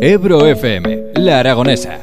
Ebro FM, La Aragonesa.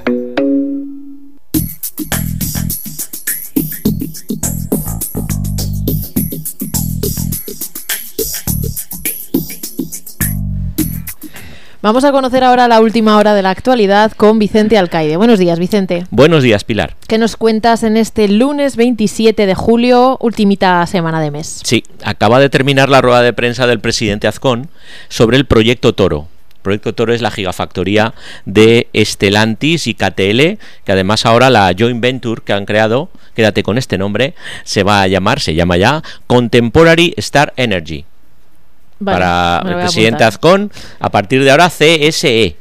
Vamos a conocer ahora la última hora de la actualidad con Vicente Alcaide. Buenos días, Vicente. Buenos días, Pilar. ¿Qué nos cuentas en este lunes 27 de julio, ultimita semana de mes? Sí, acaba de terminar la rueda de prensa del presidente Azcón sobre el Proyecto Toro. Proyecto Toro es la gigafactoría de Stellantis y KTL, que además ahora la joint venture que han creado, quédate con este nombre, se llama ya Contemporary Star Energy. Vale, para el presidente Azcón, a partir de ahora CSE.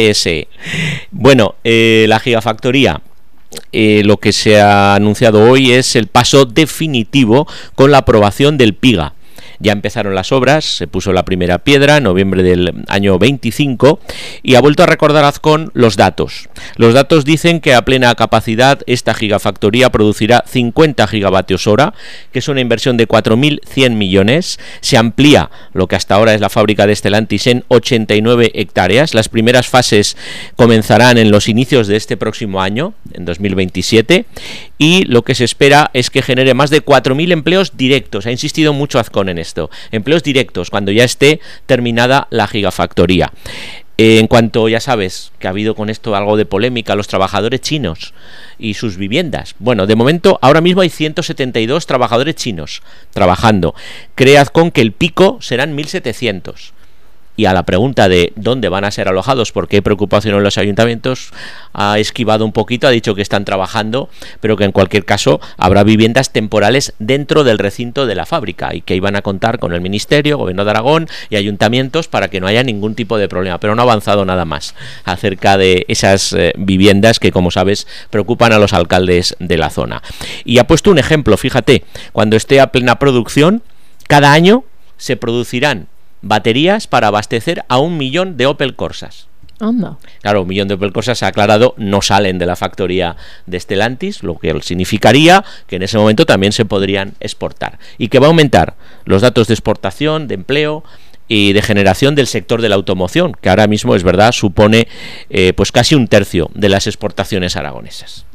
Bueno, la gigafactoría, lo que se ha anunciado hoy es el paso definitivo con la aprobación del PIGA. Ya empezaron las obras, se puso la primera piedra en noviembre del año 25 y ha vuelto a recordar Azcón los datos. Los datos dicen que a plena capacidad esta gigafactoría producirá 50 gigavatios hora, que es una inversión de 4.100 millones. Se amplía lo que hasta ahora es la fábrica de Stellantis en 89 hectáreas. Las primeras fases comenzarán en los inicios de este próximo año, en 2027, y lo que se espera es que genere más de 4.000 empleos directos. Ha insistido mucho Azcón en esto. Empleos directos cuando ya esté terminada la gigafactoría. En cuanto, ya sabes, que ha habido con esto algo de polémica, los trabajadores chinos y sus viviendas. Bueno, de momento, ahora mismo hay 172 trabajadores chinos trabajando. Cree Azcón que el pico serán 1.700. Y a la pregunta de dónde van a ser alojados, porque hay preocupación en los ayuntamientos, ha esquivado un poquito, ha dicho que están trabajando, pero que en cualquier caso habrá viviendas temporales dentro del recinto de la fábrica y que iban a contar con el Ministerio, Gobierno de Aragón y ayuntamientos para que no haya ningún tipo de problema, pero no ha avanzado nada más acerca de esas viviendas que, como sabes, preocupan a los alcaldes de la zona. Y ha puesto un ejemplo, fíjate, cuando esté a plena producción, cada año se producirán baterías para abastecer a 1 millón de Opel Corsas. Anda. Claro, 1 millón de Opel Corsas, se ha aclarado, no salen de la factoría de Stellantis, lo que significaría que en ese momento también se podrían exportar. Y que va a aumentar los datos de exportación, de empleo y de generación del sector de la automoción, que ahora mismo, es verdad, supone pues casi 1/3 de las exportaciones aragonesas.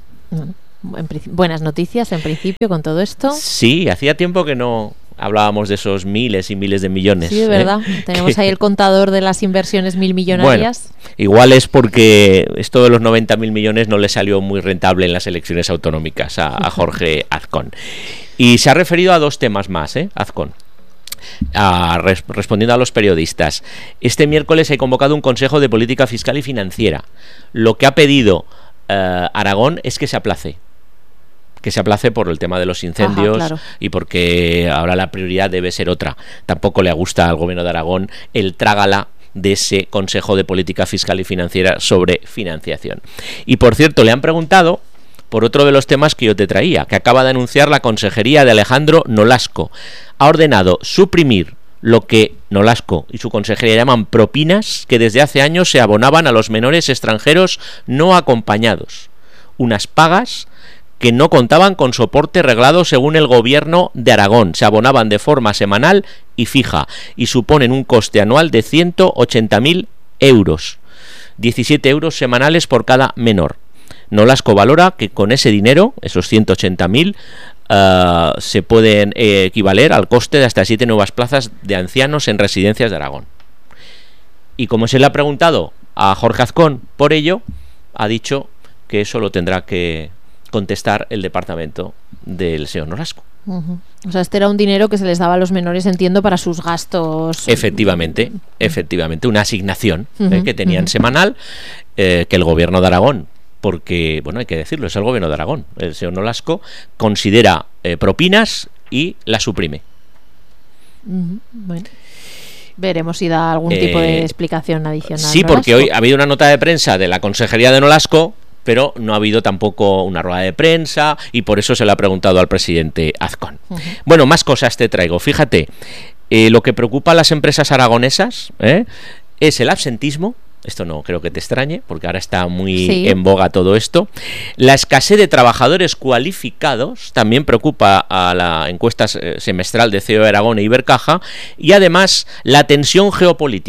Buenas noticias, en principio, con todo esto. Sí, hacía tiempo que no hablábamos de esos miles y miles de millones. Sí, de verdad. Tenemos ahí el contador de las inversiones millonarias. Bueno, igual es porque esto de los 90.000 millones no le salió muy rentable en las elecciones autonómicas a Jorge Azcón. Y se ha referido a 2 temas más, Azcón. Respondiendo a los periodistas. Este miércoles he convocado un Consejo de Política Fiscal y Financiera. Lo que ha pedido Aragón es que se aplace. Que se aplace por el tema de los incendios. Ajá, claro. Y porque ahora la prioridad debe ser otra. Tampoco le gusta al Gobierno de Aragón el trágala de ese Consejo de Política Fiscal y Financiera sobre financiación. Y por cierto, le han preguntado por otro de los temas que yo te traía, que acaba de anunciar la Consejería de Alejandro Nolasco. Ha ordenado suprimir lo que Nolasco y su consejería llaman propinas, que desde hace años se abonaban a los menores extranjeros no acompañados. Unas pagas que no contaban con soporte reglado según el Gobierno de Aragón. Se abonaban de forma semanal y fija y suponen un coste anual de 180.000 euros. 17 euros semanales por cada menor. Nolasco valora que con ese dinero, esos 180.000, se pueden equivaler al coste de hasta 7 nuevas plazas de ancianos en residencias de Aragón. Y como se le ha preguntado a Jorge Azcón por ello, ha dicho que eso lo tendrá que contestar el departamento del señor Nolasco. O sea, este era un dinero que se les daba a los menores, entiendo, para sus gastos. Efectivamente, una asignación que tenían semanal, que el Gobierno de Aragón, porque, bueno, hay que decirlo, es el Gobierno de Aragón, el señor Nolasco, considera propinas y la suprime. Bueno, veremos si da algún tipo de explicación adicional. Sí, porque hoy ha habido una nota de prensa de la Consejería de Nolasco, pero no ha habido tampoco una rueda de prensa y por eso se le ha preguntado al presidente Azcón. Bueno, más cosas te traigo. Fíjate, lo que preocupa a las empresas aragonesas es el absentismo. Esto no creo que te extrañe, porque ahora está muy en boga todo esto. La escasez de trabajadores cualificados también preocupa a la encuesta semestral de CEO de Aragón e Ibercaja. Y además la tensión geopolítica.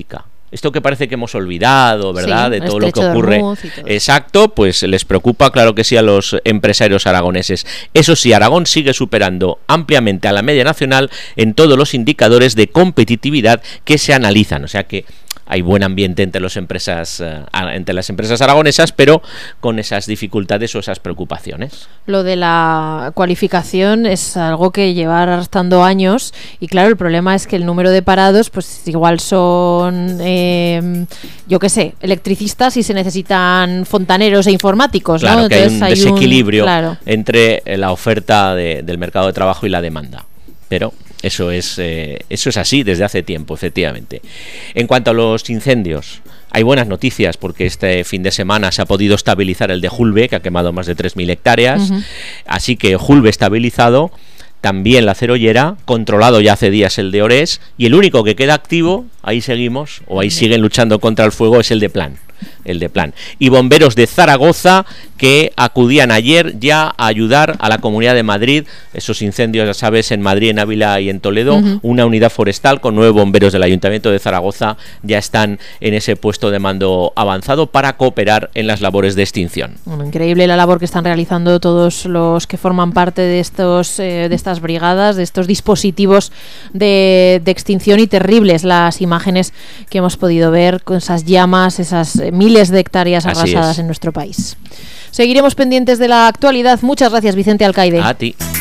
Esto que parece que hemos olvidado, ¿verdad? Sí, de todo lo que Estrecho de ocurre. Ormuz y todo. Exacto, pues les preocupa, claro que sí, a los empresarios aragoneses. Eso sí, Aragón sigue superando ampliamente a la media nacional en todos los indicadores de competitividad que se analizan. O sea que hay buen ambiente entre las empresas aragonesas, pero con esas dificultades o esas preocupaciones. Lo de la cualificación es algo que lleva arrastrando años y claro, el problema es que el número de parados pues igual son, yo qué sé, electricistas y se necesitan fontaneros e informáticos, Claro, ¿no? que Entonces hay un desequilibrio claro, entre la oferta del mercado de trabajo y la demanda. Pero eso es así desde hace tiempo, efectivamente. En cuanto a los incendios, hay buenas noticias porque este fin de semana se ha podido estabilizar el de Julbe, que ha quemado más de 3.000 hectáreas. Así que Julbe estabilizado, también la Cerollera, controlado ya hace días el de Orés, y el único que queda activo, ahí seguimos, o ahí siguen luchando contra el fuego, es el de Plan. Y bomberos de Zaragoza que acudían ayer ya a ayudar a la Comunidad de Madrid, esos incendios, ya sabes, en Madrid, en Ávila y en Toledo. Una unidad forestal con 9 bomberos del Ayuntamiento de Zaragoza ya están en ese puesto de mando avanzado para cooperar en las labores de extinción. Bueno, increíble la labor que están realizando todos los que forman parte de estas brigadas, de estos dispositivos de extinción, y terribles las imágenes que hemos podido ver con esas llamas, esas miles de hectáreas arrasadas en nuestro país. Seguiremos pendientes de la actualidad. Muchas gracias, Vicente Alcaide. A ti.